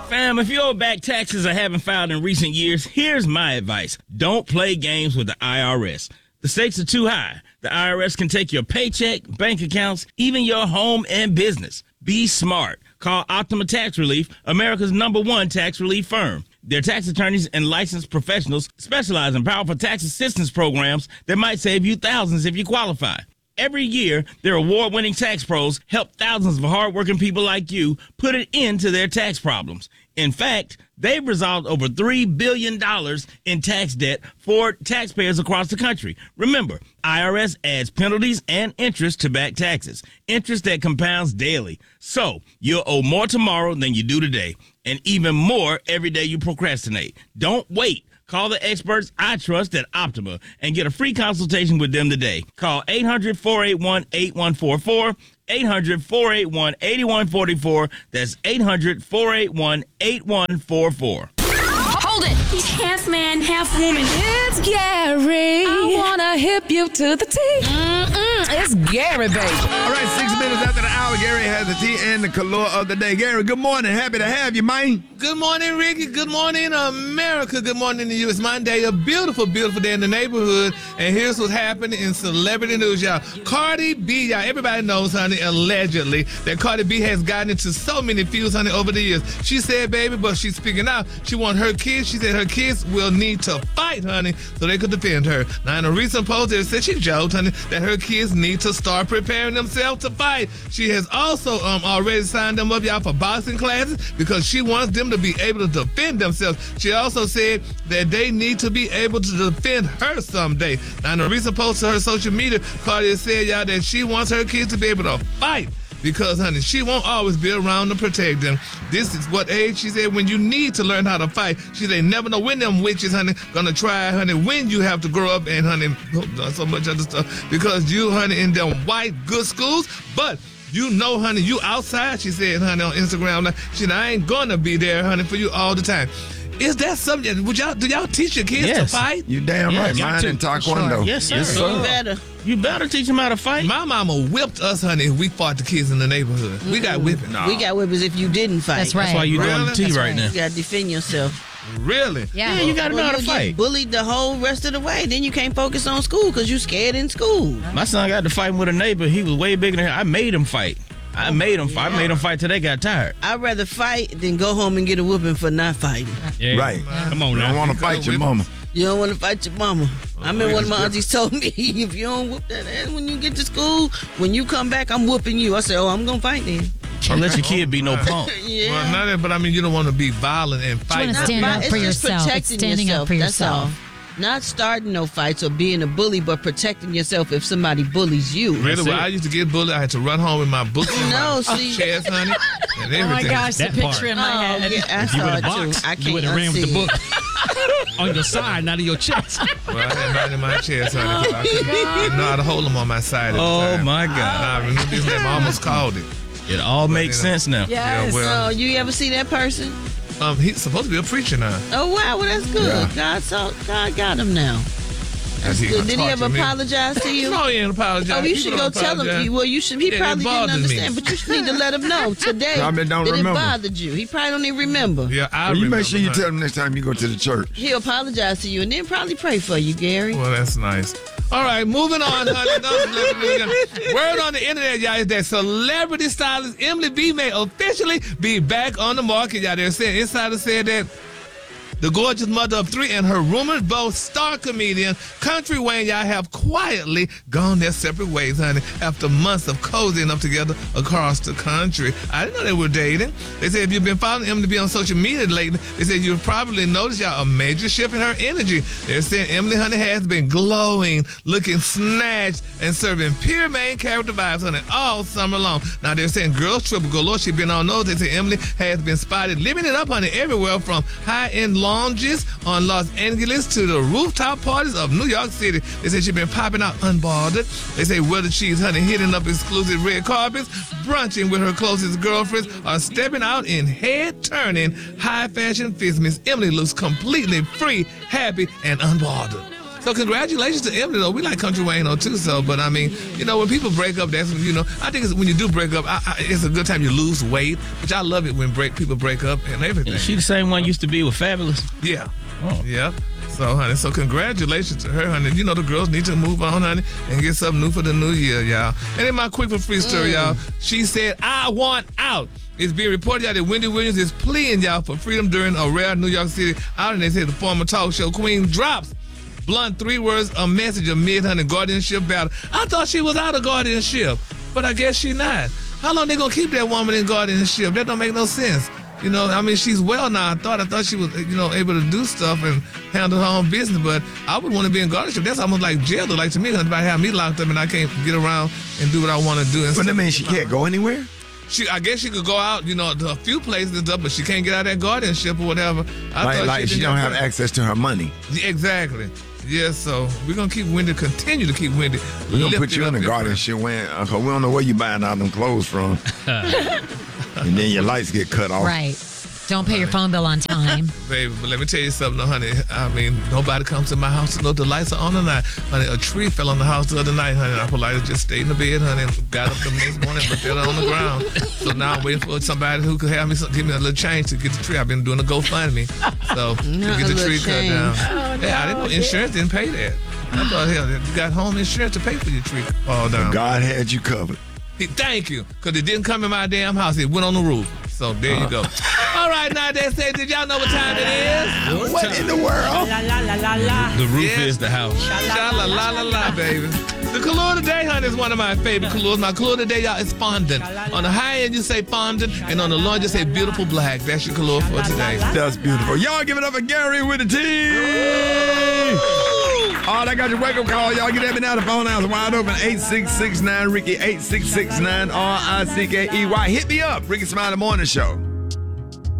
Fam, if you owe back taxes or haven't filed in recent years, here's my advice. Don't play games with the IRS. The stakes are too high. The IRS can take your paycheck, bank accounts, even your home and business. Be smart. Call Optima Tax Relief, America's #1 tax relief firm. Their tax attorneys and licensed professionals specialize in powerful tax assistance programs that might save you thousands if you qualify. Every year, their award-winning tax pros help thousands of hardworking people like you put an end to their tax problems. In fact, they've resolved over $3 billion in tax debt for taxpayers across the country. Remember, IRS adds penalties and interest to back taxes, interest that compounds daily. So you'll owe more tomorrow than you do today, and even more every day you procrastinate. Don't wait. Call the experts I trust at Optima and get a free consultation with them today. Call 800-481-8144, 800-481-8144. That's 800-481-8144. Hold it! He's half man, half woman. It's Gary. I wanna hip you to the T. It's Gary, baby. All right, 6 minutes after the hour, Gary has the tea and the color of the day. Gary, good morning. Happy to have you, man. Good morning, Ricky. Good morning, America. Good morning to you. It's Monday, a beautiful, beautiful day in the neighborhood. And here's what's happening in celebrity news, y'all. Cardi B, y'all, everybody knows, honey, allegedly, that Cardi B has gotten into so many feuds, honey, over the years. She said, baby, but she's speaking out. She wants her kids. She said her kids will need to fight, honey, so they could defend her. Now, in a recent post, it said she joked, honey, that her kids need to start preparing themselves to fight. She has also already signed them up, y'all, for boxing classes because she wants them to be able to defend themselves. She also said that they need to be able to defend her someday. Now, in a recent post to her social media, Cardi said, y'all, that she wants her kids to be able to fight because, honey, she won't always be around to protect them. This is what age, she said, when you need to learn how to fight. She said, never know when them witches, honey, gonna try, honey, when you have to grow up and, honey, so much other stuff because you, honey, in them white good schools, but you know, honey, you outside, she said, honey, on Instagram. She said, I ain't gonna be there, honey, for you all the time. Is that something? Do y'all teach your kids to fight? You damn right. Mine in Taekwondo. Yes, sir. You better teach them how to fight. My mama whipped us, honey, if we fought the kids in the neighborhood. We got whipping. No. We got whippings if you didn't fight. That's right. That's why you're doing the tea right now. You got to defend yourself. Really? Yeah, you got to know how to fight. Get bullied the whole rest of the way. Then you can't focus on school because you scared in school. My son got to fighting with a neighbor. He was way bigger than him. I made him fight. I made him fight till they got tired. I'd rather fight than go home and get a whooping for not fighting. Yeah. Right. Come on now. You don't want to fight your mama. You don't want to fight your mama. I mean, one of my aunties told me, if you don't whoop that ass when you get to school, when you come back, I'm whooping you. I said, I'm going to fight then. Don't let your kid be no punk. Yeah. Well, not that, but I mean, you don't want to be violent and fight. You want to stand up for yourself. It's standing up for yourself. That's all. Not starting no fights or being a bully, but protecting yourself if somebody bullies you. Really? When I used to get bullied, I had to run home with my books in my chest, honey, and everything. Oh my gosh, the picture in my head. Yeah, if you would have boxed, you would have ran with the book on your side, not in your chest. Well, I had mine in my chest, honey. I didn't know how to hold them on my side at the time. Oh, my God. I remember this name, I almost called it. It all makes sense now. Yes. Yeah, well, you ever see that person? He's supposed to be a preacher now. Oh, wow. Well, that's good. Yeah. God got him now. That's good. Did he ever apologize to you? No, he ain't apologize. Oh, you should go tell him. Well, you should. He probably didn't understand, but you should need to let him know today that it bothered you. He probably don't even remember. Yeah, you make sure you tell him next time you go to the church. He'll apologize to you and then probably pray for you, Gary. Well, that's nice. All right, moving on, honey. Word on the internet, y'all, is that celebrity stylist Emily B may officially be back on the market, y'all. They're saying, insiders said that the gorgeous mother of three and her rumored beau star comedian Country Wayne, y'all, have quietly gone their separate ways, honey, after months of cozying up together across the country. I didn't know they were dating. They said if you've been following Emily B on social media lately, they said you've probably noticed, y'all, a major shift in her energy. They're saying Emily, honey, has been glowing, looking snatched, and serving pure main character vibes, honey, all summer long. Now, they're saying girls triple galore. She's been on those. They say Emily has been spotted living it up, honey, everywhere from high-end lounges on Los Angeles to the rooftop parties of New York City. They say she's been popping out unbothered. They say whether she's, honey, hitting up exclusive red carpets, brunching with her closest girlfriends, or stepping out in head-turning high-fashion business, Emily looks completely free, happy, and unbothered. So congratulations to Emily, though. We like Country Wayne, though, too. So, but I mean, when people break up, that's when, I think when you do break up, it's a good time you lose weight, which I love it when people break up and everything. Is she the same one used to be with Fabulous? Yeah. Oh. Yeah. So, honey, congratulations to her, honey. The girls need to move on, honey, and get something new for the new year, y'all. And in my quick for free story, y'all, she said, I want out. It's being reported, y'all, that Wendy Williams is pleading, y'all, for freedom during a rare New York City outing. They said the former talk show queen drops blunt 3 words, a message amid her guardianship battle. I thought she was out of guardianship, but I guess she not. How long they gonna keep that woman in guardianship? That don't make no sense. She's well now. I thought she was, able to do stuff and handle her own business, but I would want to be in guardianship. That's almost like jail. Like to me, somebody have me locked up and I can't get around and do what I want to do. But that means she can't go anywhere? I guess she could go out, to a few places and stuff, but she can't get out of that guardianship or whatever. She don't have access to her money. Exactly. Yes, so we're going to continue to keep Wendy. We're going to put you in the guardianship when we don't know where you buying all them clothes from. And then your lights get cut off. Right. Don't pay your phone bill on time. Baby, but let me tell you something, honey. Nobody comes to my house to know the lights are on or not. Honey, a tree fell on the house the other night, honey. I politely just stayed in the bed, honey, and got up the next morning and left it on the ground. So now I'm waiting for somebody who could give me a little change to get the tree. I've been doing a GoFundMe. So, to get the tree cut down. Oh, no. I didn't know insurance didn't pay that. I thought, hell, you got home insurance to pay for your tree fall down. God had you covered. Thank you, because it didn't come in my damn house. It went on the roof. So there you go. All right, now they say, did y'all know what time it is? What in the world? The roof is the house. Sha-la-la-la-la, baby. The color today, honey, is one of my favorite colors. My color today, y'all, is fondant. On the high end, you say fondant, and on the low end, you say beautiful black. That's your color for today. That's beautiful. Y'all give it up for Gary with the T. All right, I got your wake-up call. Y'all get at me now. The phone house wide open. 8669 Ricky, 8669 RICKEY. Hit me up. Ricky Smiley Morning Show.